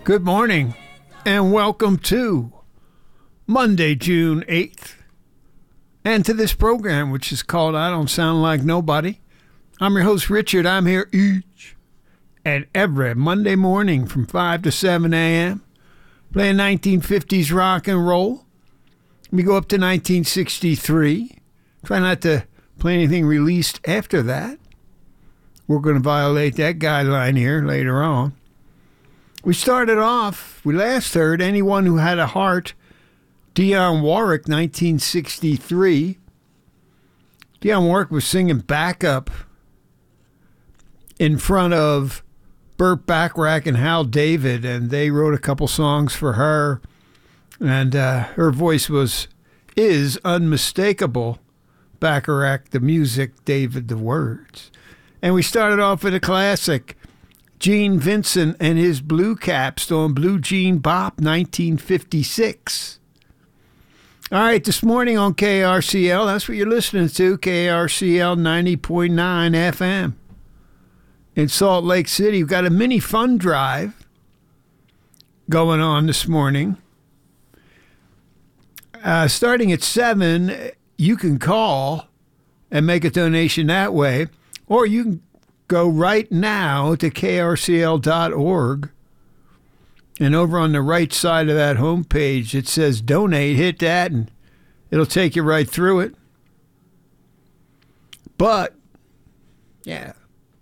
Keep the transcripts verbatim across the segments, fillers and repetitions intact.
Good morning and welcome to Monday, June eighth, and to this program, which is called I Don't Sound Like Nobody. I'm your host, Richard. I'm here each and every Monday morning from five to seven a.m. playing nineteen fifties rock and roll. We go up to nineteen sixty-three. Try not to play anything released after that. We're going to violate that guideline here later on. We started off, we last heard Anyone Who Had a Heart, Dionne Warwick, nineteen sixty-three. Dionne Warwick was singing backup in front of Burt Bacharach and Hal David, and they wrote a couple songs for her, and uh, her voice was, is unmistakable. Bacharach, the music, David, the words. And we started off with a classic, Gene Vincent and his Blue Caps on Blue Jean Bop, nineteen fifty-six. All right, this morning on K R C L, that's what you're listening to, K R C L ninety point nine F M. In Salt Lake City, we've got a mini fund drive going on this morning. Uh, starting at seven, you can call and make a donation that way, or you can go right now to K R C L dot org, and over on the right side of that homepage, it says donate. Hit that, and it'll take you right through it. But, yeah.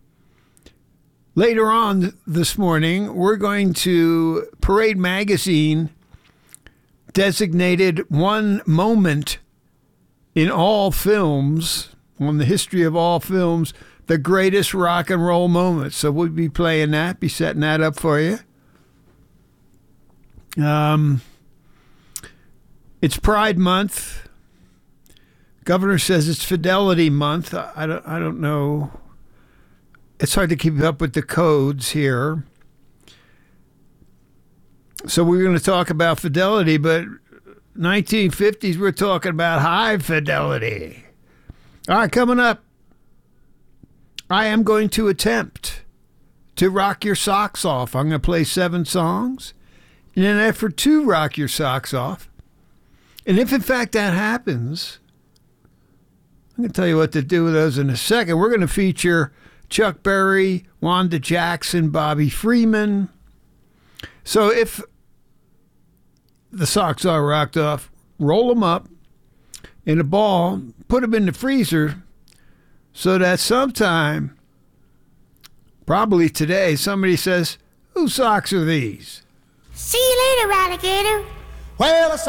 Later on this morning, we're going to Parade Magazine designated one moment in all films, on the history of all films, the greatest rock and roll moments. So we'll be playing that, be setting that up for you. Um, it's Pride Month. Governor says it's Fidelity Month. I don't, I don't know. It's hard to keep up with the codes here. So we're going to talk about fidelity, but nineteen fifties, we're talking about high fidelity. All right, coming up, I am going to attempt to rock your socks off. I'm going to play seven songs in an effort to rock your socks off. And if, in fact, that happens, I'm going to tell you what to do with those in a second. We're going to feature Chuck Berry, Wanda Jackson, Bobby Freeman. So if the socks are rocked off, roll them up in a ball, put them in the freezer so that sometime, probably today, somebody says, whose socks are these? See you later, alligator. Well,